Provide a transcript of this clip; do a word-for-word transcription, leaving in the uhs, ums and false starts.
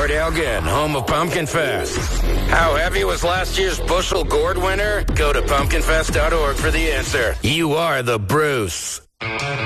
Port Elgin, home of Pumpkin Fest. How heavy was last year's bushel gourd winner? Go to pumpkin fest dot org for the answer. You are the Bruce.